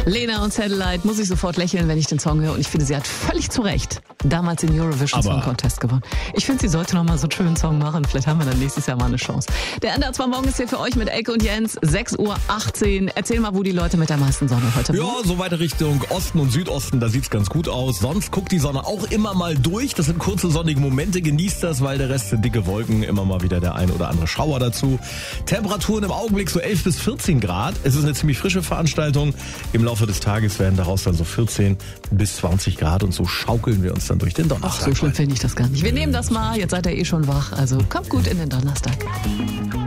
Lena und Satellite, muss ich sofort lächeln, wenn ich den Song höre. Und ich finde, sie hat völlig zu Recht damals den Eurovision Song Contest gewonnen. Ich finde, sie sollte noch mal so einen schönen Song machen. Vielleicht haben wir dann nächstes Jahr mal eine Chance. Der NDR 2 Morgen ist hier für euch mit Elke und Jens, 6:18 Uhr. Erzähl mal, wo die Leute mit der meisten Sonne heute sind. Ja, so weiter Richtung Osten und Südosten, da sieht's ganz gut aus. Sonst guckt die Sonne auch immer mal durch. Das sind kurze sonnige Momente, genießt das, weil der Rest sind dicke Wolken, immer mal wieder der ein oder andere Schauer dazu. Temperaturen im Augenblick so 11 bis 14 Grad. Es ist eine ziemlich frische Veranstaltung. Im Laufe des Tages werden daraus dann so 14 bis 20 Grad und so schaukeln wir uns dann durch den Donnerstag. Ach, so schlimm finde ich das gar nicht. Wir nehmen das mal, jetzt seid ihr eh schon wach, also kommt gut in den Donnerstag.